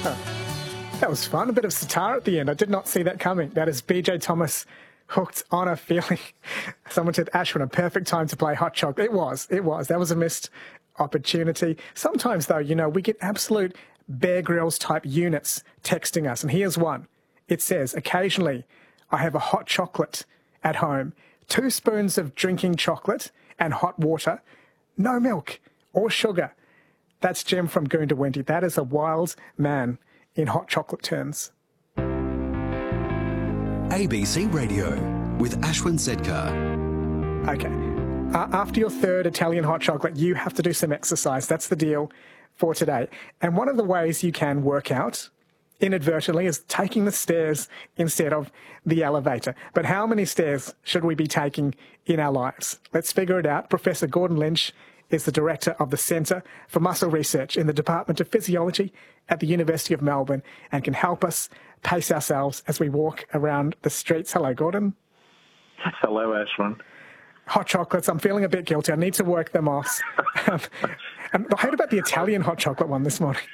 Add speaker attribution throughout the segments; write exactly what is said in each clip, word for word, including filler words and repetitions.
Speaker 1: That was fun. A bit of sitar at the end. I did not see that coming. That is B J Thomas, Hooked on a Feeling. Someone said, Ashwin, a perfect time to play Hot Chocolate. It was. It was. That was a missed opportunity. Sometimes, though, you know, we get absolute Bear Grylls type units texting us. And here's one. It says, occasionally, I have a hot chocolate at home. Two spoons of drinking chocolate and hot water. No milk or sugar. That's Jim from Goondiwindi. That is a wild man in hot chocolate terms.
Speaker 2: A B C Radio with Ashwin Sedkar.
Speaker 1: Okay. Uh, after your third Italian hot chocolate, you have to do some exercise. That's the deal for today. And one of the ways you can work out inadvertently is taking the stairs instead of the elevator. But how many stairs should we be taking in our lives? Let's figure it out. Professor Gordon Lynch is the director of the Centre for Muscle Research in the Department of Physiology at the University of Melbourne and can help us pace ourselves as we walk around the streets. Hello, Gordon.
Speaker 3: Hello, Ashwin.
Speaker 1: Hot chocolates, I'm feeling a bit guilty. I need to work them off. And I heard about the Italian hot chocolate one this morning.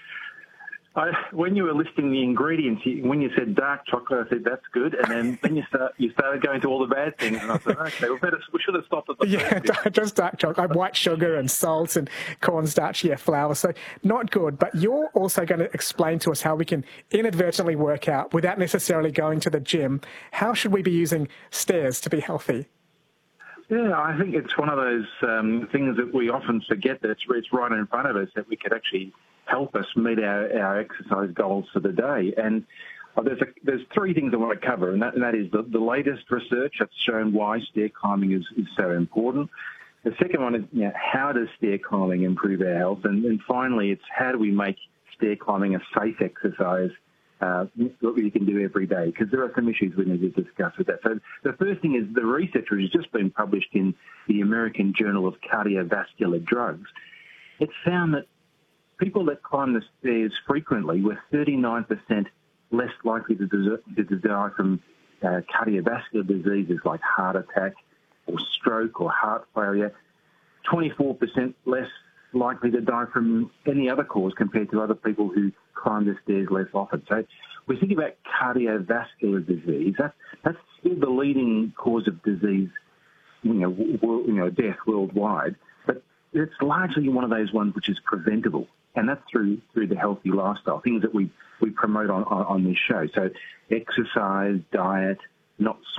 Speaker 3: I, when you were listing the ingredients, you, when you said dark chocolate, I said, that's good. And then, then you start you started going to all the bad things. And I said, okay, we, better, we should have stopped at the
Speaker 1: Yeah,
Speaker 3: first
Speaker 1: just dark chocolate. I have white sugar and salt and cornstarch, yeah, flour. So not good. But you're also going to explain to us how we can inadvertently work out without necessarily going to the gym. How should we be using stairs to be healthy?
Speaker 3: Yeah, I think it's one of those um, things that we often forget that it's, it's right in front of us, that we could actually help us meet our, our exercise goals for the day. And uh, there's a, there's three things I want to cover, and that, and that is the, the latest research that's shown why stair climbing is, is so important. The second one is, you know, how does stair climbing improve our health? And, and finally, it's how do we make stair climbing a safe exercise uh, that we can do every day? Because there are some issues we need to discuss with that. So the first thing is the research, which has just been published in the American Journal of Cardiovascular Drugs. It's found that people that climb the stairs frequently were thirty-nine percent less likely to, to die from uh, cardiovascular diseases like heart attack or stroke or heart failure, twenty-four percent less likely to die from any other cause compared to other people who climb the stairs less often. So we think about cardiovascular disease. That's, that's still the leading cause of disease, you know, world, you know, death worldwide. But it's largely one of those ones which is preventable. And that's through through the healthy lifestyle, things that we, we promote on, on, on this show. So exercise, diet, not